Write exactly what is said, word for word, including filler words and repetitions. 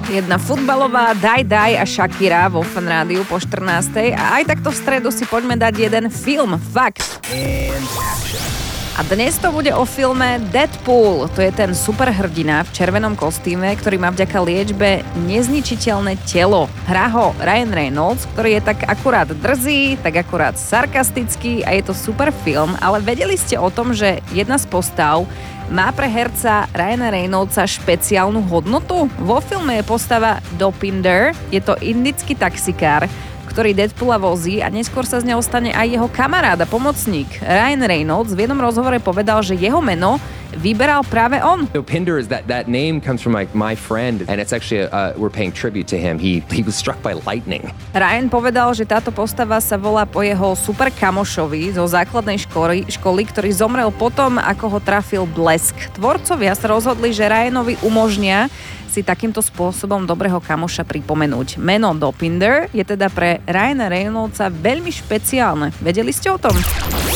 Jedna futbalová, Daj Daj a Shakira vo Fan Rádiu po štrnástej. A aj takto v stredu si poďme dať jeden film. Fakt. A dnes to bude o filme Deadpool. To je ten superhrdina v červenom kostýme, ktorý má vďaka liečbe nezničiteľné telo. Hrá ho Ryan Reynolds, ktorý je tak akurát drzý, tak akurát sarkastický a je to super film, ale vedeli ste o tom, že jedna z postav má pre herca Ryana Reynoldsa špeciálnu hodnotu? Vo filme je postava Dopinder, je to indický taxikár, ktorý Deadpoola vozí a neskôr sa z neho stane aj jeho kamarád a pomocník. Ryan Reynolds v jednom rozhovore povedal, že jeho meno vyberal práve on. Dopinder is that that name comes from like my friend and it's actually uh, we're paying tribute to him. He he was struck by lightning. Ryan povedal, že táto postava sa volá po jeho super kamošovi zo základnej školy, školy, ktorý zomrel potom, ako ho trafil blesk. Tvorcovia sa rozhodli, že Ryanovi umožnia si takýmto spôsobom dobrého kamoša pripomenúť. Meno Dopinder je teda pre Ryana Reynoldsa veľmi špeciálne. Vedeli ste o tom?